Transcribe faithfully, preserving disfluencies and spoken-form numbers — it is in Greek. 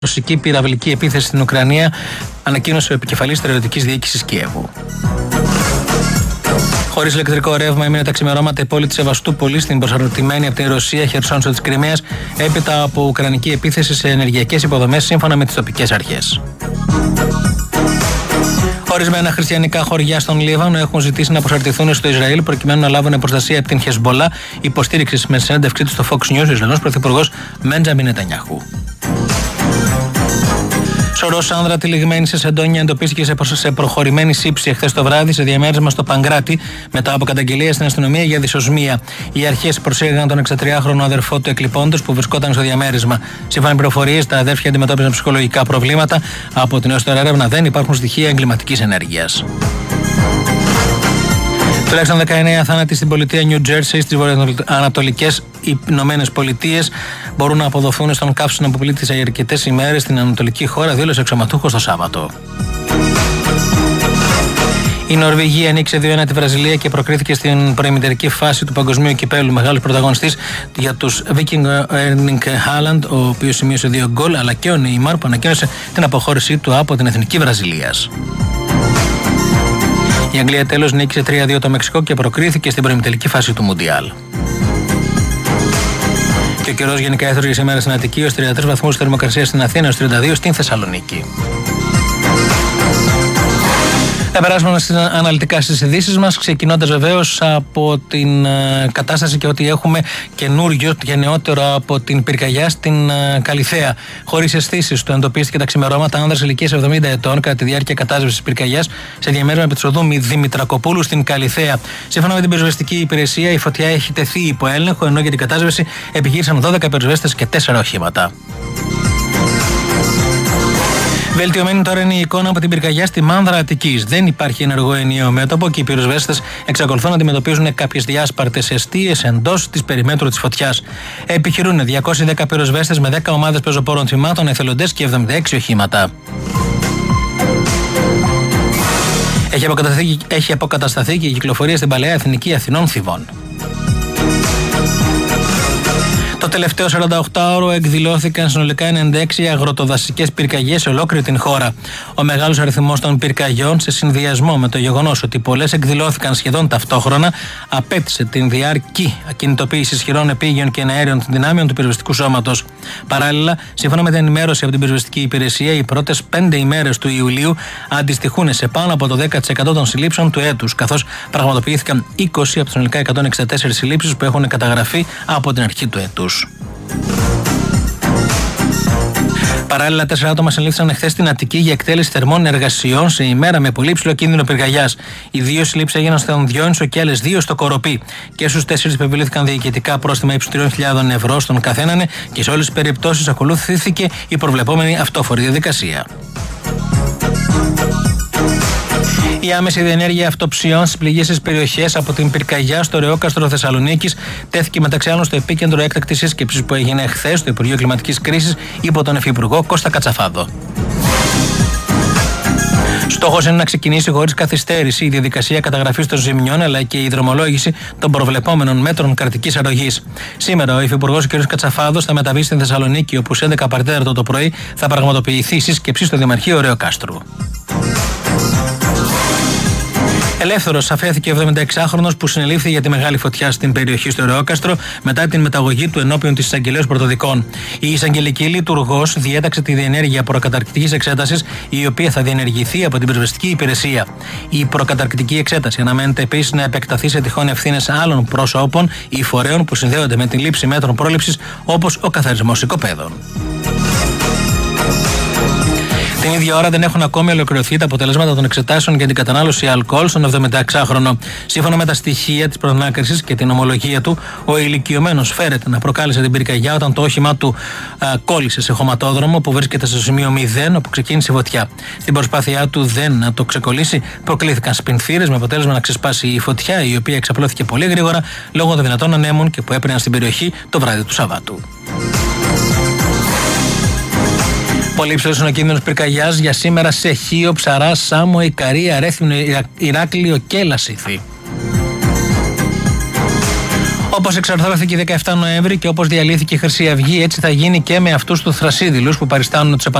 Ρωσική πυραυλική επίθεση στην Ουκρανία, ανακοίνωσε ο επικεφαλής στρατιωτικής διοίκησης Κιέβου. Χωρίς ηλεκτρικό ρεύμα έμεινε τα ξημερώματα η πόλη της Σεβαστούπολης, στην προσαρτημένη από την Ρωσία χερσόνησο της Κριμαίας, έπειτα από ουκρανική επίθεση σε ενεργειακές υποδομές, σύμφωνα με τις τοπικές αρχές. Ορισμένα χριστιανικά χωριά στον Λίβανο έχουν ζητήσει να προσαρτηθούν στο Ισραήλ προκειμένου να λάβουν προστασία από την Χεσμπολά, υποστήριξη με συνέντευξή του στο Fox News ο Ισραηλινός πρωθυπουργός Μπέντζαμιν Νετανιάχου. Σωρός άνδρα τυλιγμένη σε σεντόνια εντοπίστηκε σε προχωρημένη σύψη εχθές το βράδυ σε διαμέρισμα στο Παγκράτη, μετά από καταγγελία στην αστυνομία για δυσοσμία. Οι αρχές προσήγαγαν τον εξατριάχρονο αδερφό του εκλειπώντος που βρισκόταν στο διαμέρισμα. Σύμφωνα με πληροφορίες, τα αδέρφια αντιμετώπιζαν ψυχολογικά προβλήματα. Από την έως τώρα έρευνα δεν υπάρχουν στοιχεία εγκληματικής ενέργειας. Τουλάχιστον δεκαεννέα θάνατοι στην πολιτεία New Jersey στις βορειοανατολικές Ηνωμένες Πολιτείες μπορούν να αποδοθούν στον καύσωνα που πλήττησε για αρκετές ημέρες στην ανατολική χώρα, δήλωσε ο αξιωματούχος το Σάββατο. Η Νορβηγία ανοίξε δύο ένα τη Βραζιλία και προκρίθηκε στην προημιτελική φάση του παγκοσμίου κυπέλλου. Μεγάλος πρωταγωνιστής για τους Viking Erling Haaland, ο οποίος σημείωσε δύο γκολ, αλλά και ο Neymar που ανακοίνωσε την αποχώρησή του από την εθνική Βραζιλίας. Η Αγγλία τέλος νίκησε τρία δύο το Μεξικό και προκρίθηκε στην προημιτελική φάση του Μουντιάλ. Και ο καιρός γενικά έθρωσε σήμερα στην Αττική ως τριάντα τρεις βαθμούς, θερμοκρασία στην Αθήνα ως τριάντα δύο στην Θεσσαλονίκη. Θα περάσουμε αναλυτικά στις ειδήσεις μας, ξεκινώντας βεβαίως από την ε, κατάσταση και ότι έχουμε καινούριο και νεότερο από την πυρκαγιά στην ε, Καλιθέα. Χωρίς αισθήσεις του εντοπίστηκε τα ξημερώματα άνδρας ηλικίας εβδομήντα ετών κατά τη διάρκεια κατάσβεσης της πυρκαγιάς σε διαμέρισμα επί της οδού Δημητρακοπούλου στην Καλιθέα. Σύμφωνα με την πυροσβεστική υπηρεσία, η φωτιά έχει τεθεί υπό έλεγχο, ενώ για την κατάσβεση επιχείρησαν δώδεκα πυροσβέστες και τέσσερα οχήματα. Βελτιωμένη τώρα είναι η εικόνα από την πυρκαγιά στη Μάνδρα Αττικής. Δεν υπάρχει ενεργό ενιαίο μέτωπο και οι πυροσβέστες εξακολουθούν να αντιμετωπίζουν κάποιες διάσπαρτες εστίες εντός της περιμέτρου της φωτιάς. Επιχειρούν διακόσιοι δέκα πυροσβέστες με δέκα ομάδες πεζοπόρων θυμάτων, εθελοντές και εβδομήντα έξι οχήματα. Έχει αποκατασταθεί, έχει αποκατασταθεί και η κυκλοφορία στην παλαιά Εθνική Αθηνών Θηβών. Το τελευταίο σαρανταοκτάωρο εκδηλώθηκαν συνολικά ενενήντα έξι αγροτοδασικές πυρκαγιές σε ολόκληρη την χώρα. Ο μεγάλος αριθμός των πυρκαγιών, σε συνδυασμό με το γεγονός ότι πολλές εκδηλώθηκαν σχεδόν ταυτόχρονα, απέτησε την διαρκή ακινητοποίηση ισχυρών επίγειων και εναέριων δυνάμεων του πυροσβεστικού σώματος. Παράλληλα, σύμφωνα με την ενημέρωση από την πυροσβεστική υπηρεσία, οι πρώτες πέντε ημέρες του Ιουλίου αντιστοιχούν σε πάνω από το δέκα τοις εκατό των συλλήψεων του έτους, καθώς πραγματοποιήθηκαν είκοσι από τις συνολικά εκατόν εξήντα τέσσερις συλλήψεις που έχουν καταγραφεί από την αρχή του έτους. Παράλληλα, τέσσερα άτομα συνελήφθησαν εχθές στην Αττική για εκτέλεση θερμών εργασιών σε ημέρα με πολύ ψηλό κίνδυνο πυρκαγιάς. Οι δύο συλλήψεις έγιναν στον Διόνυσο και άλλες δύο στο Κοροπή. Και στους τέσσερις επιβλήθηκαν διοικητικά πρόστιμα ύψους τριών χιλιάδων ευρώ στον καθέναν και σε όλες τις περιπτώσεις ακολουθήθηκε η προβλεπόμενη αυτόφορη διαδικασία. Η άμεση διενέργεια αυτοψιών στις πληγήσεις περιοχές από την πυρκαγιά στο Ρεόκαστρο Θεσσαλονίκης τέθηκε μεταξύ άλλων στο επίκεντρο έκτακτης σύσκεψης που έγινε χθες στο Υπουργείο Κλιματικής Κρίσης υπό τον Υφυπουργό Κώστα Κατσαφάδο. Στόχος είναι να ξεκινήσει χωρίς καθυστέρηση η διαδικασία καταγραφής των ζημιών αλλά και η δρομολόγηση των προβλεπόμενων μέτρων κρατικής αρρωγής. Σήμερα ο Υφυπουργός κ. Κατσαφάδος θα μεταβεί στην Θεσσαλονίκη, όπου σε έντεκα παρά τέταρτο το πρωί θα πραγματοποιηθεί σύσκεψη στο Δημαρχείο Ρεοκάστρου. Ελεύθερος αφέθηκε ο εβδομηνταεξάχρονος που συνελήφθη για τη μεγάλη φωτιά στην περιοχή στο Ρεόκαστρο μετά την μεταγωγή του ενώπιον της εισαγγελέως πρωτοδικών. Η εισαγγελική λειτουργός διέταξε τη διενέργεια προκαταρκτικής εξέτασης, η οποία θα διενεργηθεί από την πυροσβεστική υπηρεσία. Η προκαταρκτική εξέταση αναμένεται επίσης να επεκταθεί σε τυχόν ευθύνες άλλων προσώπων ή φορέων που συνδέονται με την λήψη μέτρων πρόληψης, όπως ο καθαρισμός οικοπαίδων. Την ίδια ώρα δεν έχουν ακόμη ολοκληρωθεί τα αποτελέσματα των εξετάσεων για την κατανάλωση αλκοόλ στον εβδομηνταεξάχρονο. Σύμφωνα με τα στοιχεία της προανάκρισης και την ομολογία του, ο ηλικιωμένος φέρεται να προκάλεσε την πυρκαγιά όταν το όχημα του α, κόλλησε σε χωματόδρομο που βρίσκεται στο σημείο μηδέν, όπου ξεκίνησε η φωτιά. Στην προσπάθειά του δεν να το ξεκολλήσει, προκλήθηκαν σπινθήρες με αποτέλεσμα να ξεσπάσει η φωτιά, η οποία εξαπλώθηκε πολύ γρήγορα λόγω των δυνατών ανέμων και που έπαιρναν στην περιοχή το βράδυ του Σαββάτου. Πολύ υψηλός είναι ο κίνδυνος πυρκαγιάς για σήμερα σε Χίο, Ψαρά, Σάμο, Ικαρία, Ρέθυμνο, Ηράκλειο και Λασίθι. Όπως εξαρθρώθηκε δεκαεφτά Νοέμβρη και όπως διαλύθηκε η Χρυσή Αυγή, έτσι θα γίνει και με αυτούς τους Θρασίδηλους που παριστάνουν τους